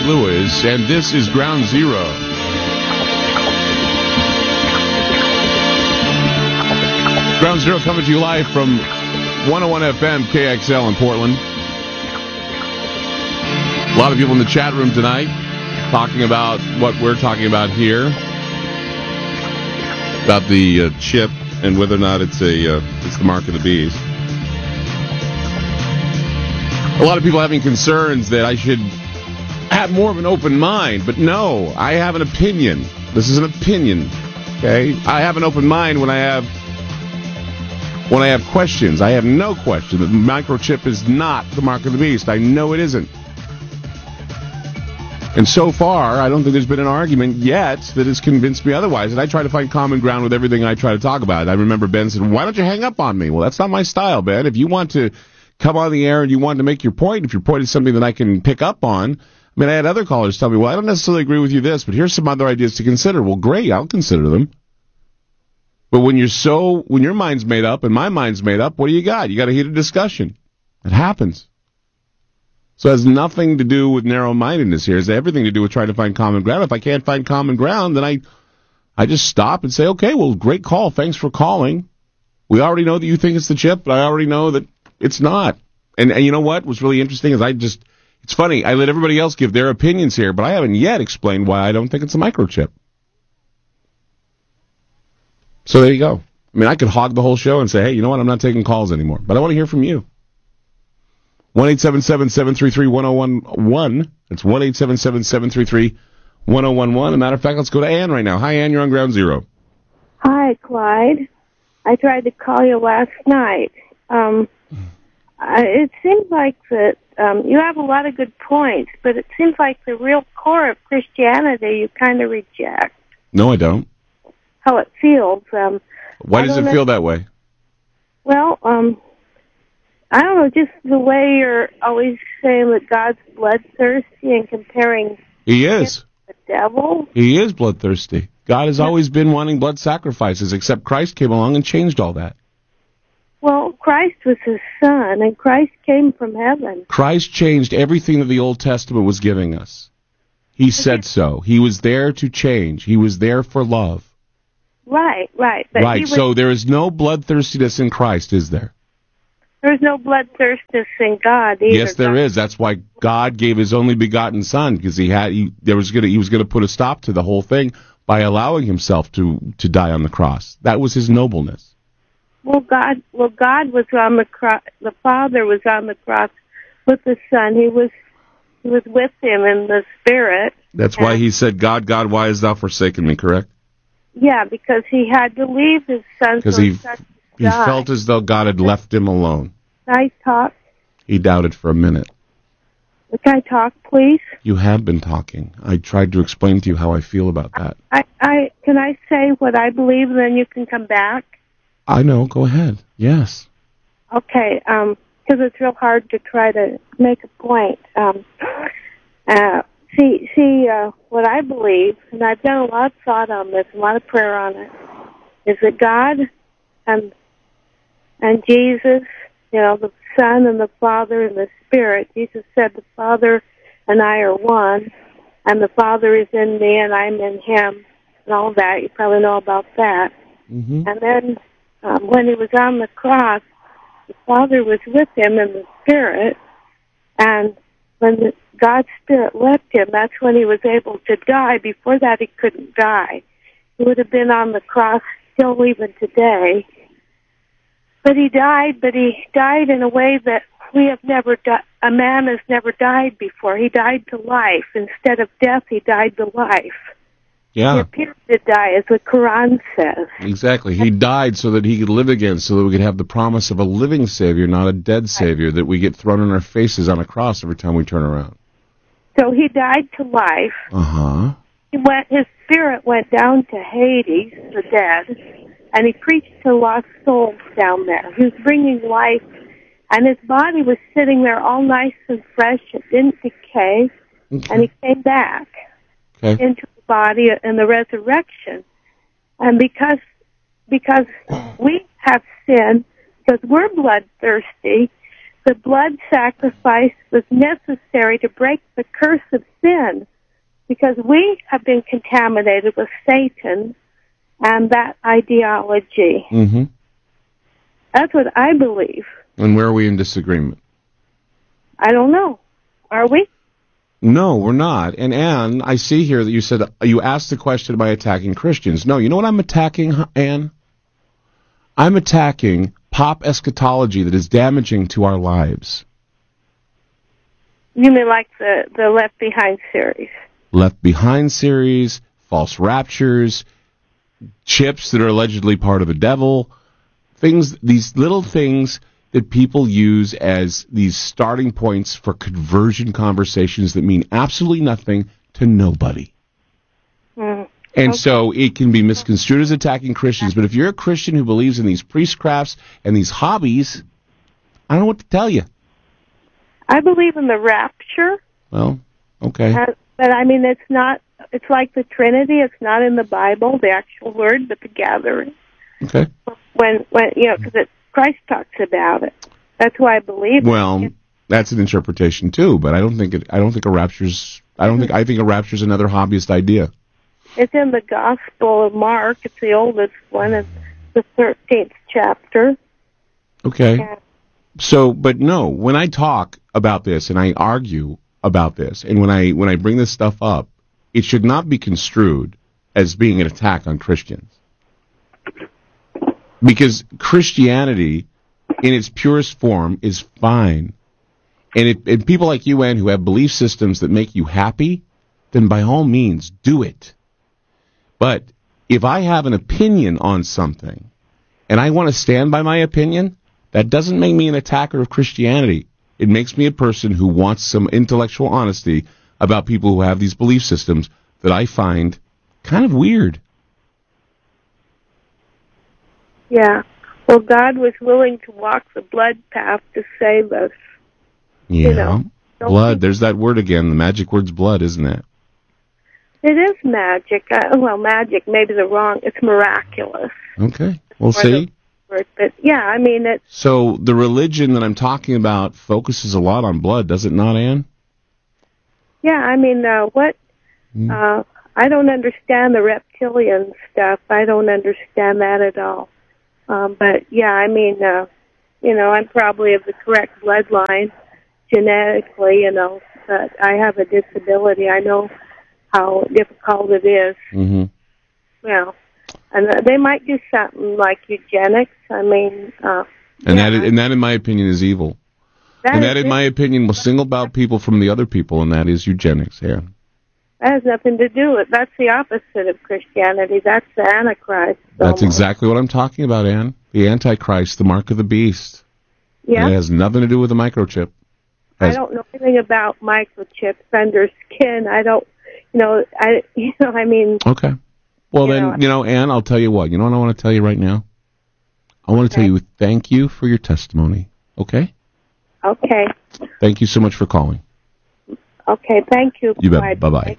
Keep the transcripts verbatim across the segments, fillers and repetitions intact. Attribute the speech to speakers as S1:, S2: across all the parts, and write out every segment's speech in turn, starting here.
S1: Mike Lewis, and this is Ground Zero. Ground Zero coming to you live from one oh one F M K X L in Portland. A lot of people in the chat room tonight talking about what we're talking about here, about the uh, chip and whether or not it's a uh, it's the mark of the beast. A lot of people having concerns that I should have more of an open mind, but no, I have an opinion. This is an opinion, okay? I have an open mind when I have when I have questions. I have no question that the microchip is not the mark of the beast. I know it isn't. And so far, I don't think there's been an argument yet that has convinced me otherwise. And I try to find common ground with everything I try to talk about. I remember Ben said, why don't you hang up on me? Well, that's not my style, Ben. If you want to come on the air and you want to make your point, if your point is something that I can pick up on, I mean, I had other callers tell me, well, I don't necessarily agree with you this, but here's some other ideas to consider. Well, great, I'll consider them. But when you're so, when your mind's made up and my mind's made up, what do you got? You got a heated discussion. It happens. So it has nothing to do with narrow-mindedness here. It has everything to do with trying to find common ground. If I can't find common ground, then I I just stop and say, okay, well, great call. Thanks for calling. We already know that you think it's the chip, but I already know that it's not. And, and you know what was really interesting is I just, it's funny, I let everybody else give their opinions here, but I haven't yet explained why I don't think it's a microchip. So there you go. I mean, I could hog the whole show and say, hey, you know what, I'm not taking calls anymore. But I want to hear from you. one eight seven seven, seven three three, one oh one one. That's one eight seven seven, seven three three, one oh one one. As a matter of fact, let's go to Ann right now. Hi, Ann. You're on Ground Zero.
S2: Hi, Clyde. I tried to call you last night. Um, I, it seems like that um, you have a lot of good points, but it seems like the real core of Christianity you kind of reject.
S1: No, I don't.
S2: How it feels. Um,
S1: Why does it
S2: know.
S1: feel that way?
S2: Well, um... I don't know, just the way you're always saying that God's bloodthirsty and comparing
S1: He is.
S2: him to the devil.
S1: He is bloodthirsty. God has always been wanting blood sacrifices, except Christ came along and changed all that.
S2: Well, Christ was his son, and Christ came from heaven.
S1: Christ changed everything that the Old Testament was giving us. He said so. He was there to change. He was there for love.
S2: Right, right. But
S1: right,
S2: he was,
S1: so there is no bloodthirstiness in Christ, is there?
S2: There's no bloodthirstiness in God either.
S1: Yes, there
S2: God.
S1: is. That's why God gave his only begotten Son, because he had he there was gonna he was gonna put a stop to the whole thing by allowing himself to to die on the cross. That was his nobleness.
S2: Well, God, well, God was on the cross. The Father was on the cross with the Son. He was he was with him in the Spirit.
S1: That's why he said, "God, God, why hast thou forsaken me?" Correct?
S2: Yeah, because he had to leave his Son.
S1: Because
S2: so
S1: he.
S2: his son
S1: He
S2: died.
S1: felt as though God had left him alone.
S2: Can I talk?
S1: He doubted for a minute.
S2: Can I talk, please?
S1: You have been talking. I tried to explain to you how I feel about that.
S2: I, I can I say what I believe, and then you can come back?
S1: I know. Go ahead. Yes.
S2: Okay, um, because it's real hard to try to make a point. Um, uh, see, see, uh, what I believe, and I've done a lot of thought on this, a lot of prayer on it, is that God and and Jesus, you know, the Son and the Father and the Spirit. Jesus said the Father and I are one, and the Father is in me and I'm in him, and all that. You probably know about that.
S1: Mm-hmm.
S2: And then um, when he was on the cross, the Father was with him in the Spirit, and when the, God's Spirit left him, that's when he was able to die. Before that, he couldn't die. He would have been on the cross still even today. But he died, but he died in a way that we have never di- a man has never died before. He died to life. Instead of death, he died to life.
S1: Yeah.
S2: He appeared to die, as the Quran says.
S1: Exactly. He died so that he could live again, so that we could have the promise of a living Savior, not a dead Savior, that we get thrown in our faces on a cross every time we turn around.
S2: So he died to life.
S1: Uh-huh.
S2: He went. His spirit went down to Hades, the dead, and he preached to lost souls down there. He was bringing life, and his body was sitting there all nice and fresh. It didn't decay,
S1: Okay.
S2: and he came back
S1: Okay.
S2: into the body in the resurrection. And because because we have sin, because we're bloodthirsty, the blood sacrifice was necessary to break the curse of sin, because we have been contaminated with Satan and that ideology.
S1: Mm-hmm.
S2: That's what I believe.
S1: And where are we in disagreement?
S2: I don't know. Are we?
S1: No, we're not. And Anne, I see here that you said, you asked the question, am I attacking Christians? No, you know what I'm attacking, Anne? I'm attacking pop eschatology that is damaging to our lives.
S2: You mean like the, the Left Behind series?
S1: Left Behind series, false raptures, chips that are allegedly part of the devil, things, these little things that people use as these starting points for conversion conversations that mean absolutely nothing to nobody.
S2: Mm.
S1: And
S2: okay.
S1: so it can be misconstrued as attacking Christians, but if you're a Christian who believes in these priestcrafts and these hobbies, I don't know what to tell you.
S2: I believe in the rapture.
S1: Well, okay.
S2: Uh, but I mean, it's not, it's like the Trinity. It's not in the Bible, the actual word, but the gathering.
S1: Okay.
S2: When, when you know, because Christ talks about it. That's why I believe
S1: well,
S2: it.
S1: That's an interpretation too, but I don't think it, I don't think a rapture's, I don't think, I think a rapture's another hobbyist idea.
S2: It's in the Gospel of Mark. It's the oldest one. It's the thirteenth chapter.
S1: Okay.
S2: Yeah.
S1: So, but no, when I talk about this and I argue about this, and when I when I bring this stuff up, it should not be construed as being an attack on Christians. Because Christianity, in its purest form, is fine. And, it, and people like you, Ann, who have belief systems that make you happy, then by all means, do it. But if I have an opinion on something, and I want to stand by my opinion, that doesn't make me an attacker of Christianity. It makes me a person who wants some intellectual honesty about people who have these belief systems that I find kind of weird.
S2: Yeah. Well, God was willing to walk the blood path to save us.
S1: Yeah.
S2: You know,
S1: blood. There's that word again. The magic word's blood, isn't it?
S2: It is magic. Uh, well, magic, maybe the wrong. It's miraculous.
S1: Okay. We'll see.
S2: Word, but yeah, I mean it's.
S1: So the religion that I'm talking about focuses a lot on blood, does it not, Anne?
S2: Yeah, I mean, uh, what?
S1: Mm.
S2: Uh, I don't understand the reptilian stuff. I don't understand that at all. Um, but yeah, I mean, uh, you know, I'm probably of the correct bloodline genetically, you know, but I have a disability. I know how difficult it is.
S1: Mm-hmm.
S2: Well, and uh, they might do something like eugenics. I mean, uh,
S1: and
S2: yeah,
S1: that, and that, in my opinion, is evil.
S2: That
S1: and that, in
S2: it.
S1: my opinion, will single out people from the other people, and that is eugenics. Yeah.
S2: That has nothing to do with. That's the opposite of Christianity. That's the Antichrist.
S1: That's
S2: almost.
S1: exactly what I'm talking about, Anne. The Antichrist, the mark of the beast.
S2: Yeah.
S1: And it has nothing to do with a microchip. Has,
S2: I don't know anything about microchips under skin. I don't, you know, I, you know, I mean.
S1: Okay. Well,
S2: you
S1: then,
S2: know,
S1: you know, Anne, I'll tell you what. You know what I want to tell you right now? I want to
S2: okay.
S1: tell you thank you for your testimony. Okay?
S2: Okay.
S1: Thank you so much for calling.
S2: Okay, thank you.
S1: You bet. Bye bye.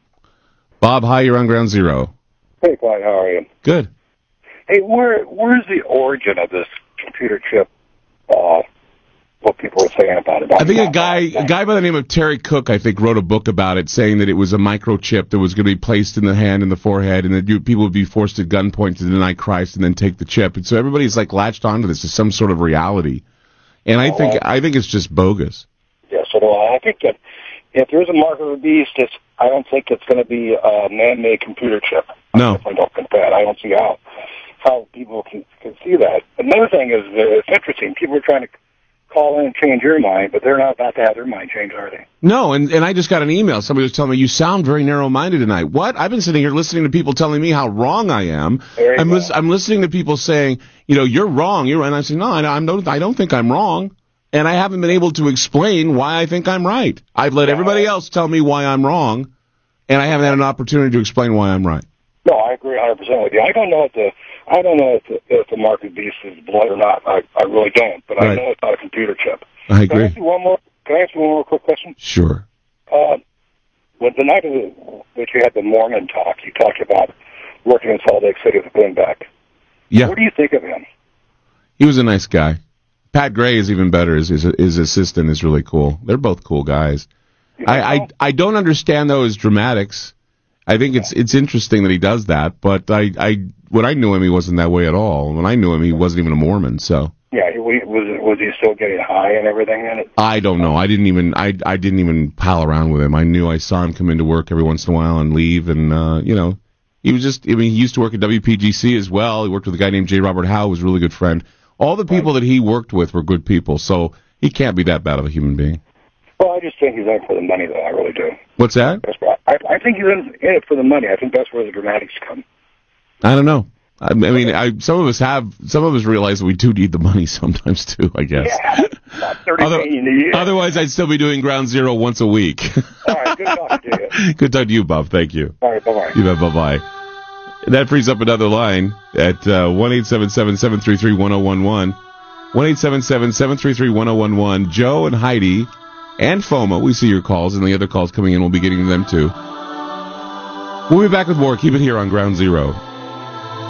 S1: Bob, hi. You're on Ground Zero.
S3: Hey, Clyde. How are you?
S1: Good.
S3: Hey, where where's the origin of this computer chip? Uh, what people are saying about it?
S1: I think a guy, a guy by the name of Terry Cook, I think, wrote a book about it, saying that it was a microchip that was going to be placed in the hand and the forehead, and that you, people would be forced at gunpoint to deny Christ and then take the chip. And so everybody's like latched onto this as some sort of reality. And I think, I think it's just bogus.
S3: Yes, so do I. I think that if there's a mark of the beast, it's, I don't think it's going to be a man-made computer chip.
S1: No.
S3: I don't think that. I don't see how how people can, can see that. Another thing is, uh, it's interesting. People are trying to call in and change your mind, but they're not about to have their mind changed, are they?
S1: No, and, and I just got an email. Somebody was telling me, you sound very narrow-minded tonight. What? I've been sitting here listening to people telling me how wrong I am. I'm, lis- I'm listening to people saying, you know, you're wrong. You're right. And I'm saying, no, I, I, don't, I don't think I'm wrong. And I haven't been able to explain why I think I'm right. I've let everybody else tell me why I'm wrong, and I haven't had an opportunity to explain why I'm right.
S3: No, I agree one hundred percent with you. I don't know if the I don't know if the, if the mark of the beast is blood or not. I, I really don't, but right. I know it's not a computer chip.
S1: I agree.
S3: Can I ask you one more? Can I ask you one more quick question?
S1: Sure.
S3: Uh, when the night of the, that you had the Mormon talk, you talked about working in Salt Lake City with Glenn Beck.
S1: Yeah.
S3: What do you think of him?
S1: He was a nice guy. Pat Gray is even better. His, his, his assistant is really cool. They're both cool guys.
S3: You
S1: I, I
S3: know?
S1: I don't understand though his dramatics. I think it's it's interesting that he does that, but I I when I knew him he wasn't that way at all. When I knew him he wasn't even a Mormon. So
S3: Yeah, he, was was he still getting high and everything in it?
S1: I don't know. I didn't even I I didn't even pal around with him. I knew I saw him come into work every once in a while and leave, and uh, you know he was just. I mean he used to work at W P G C as well. He worked with a guy named J. Robert Howe, who was a really good friend. All the people that he worked with were good people, so he can't be that bad of a human being.
S3: Well, I just think he's in it for the money, though. I really do.
S1: What's that?
S3: That's why I, I think he's in, in it for the money. I think that's where the dramatics come.
S1: I don't know. I, I mean, I, some of us have, some of us realize that we do need the money sometimes too, I guess.
S3: Yeah, about thirty
S1: Other,
S3: million a year.
S1: Otherwise, I'd still be doing Ground Zero once a week.
S3: All right, good talking to you.
S1: Good talking to you, Bob. Thank you.
S3: All right, bye-bye.
S1: You bet, bye-bye. That frees up another line at uh, one eight seven seven, seven three three, one zero one one. one eight seven seven, seven three three, one zero one one. Joe and Heidi and FOMA, we see your calls, and the other calls coming in, we'll be getting to them too. We'll be back with more. Keep it here on Ground Zero.